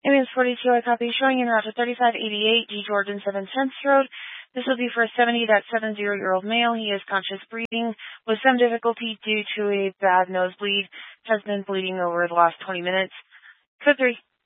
Ambulance 42, I copy. Showing en route to 3588 G. Jordan 7 10th Road. This will be for a 70-year-old male. He is conscious breathing with some difficulty due to a bad nosebleed. Has been bleeding over the last 20 minutes. Code 3.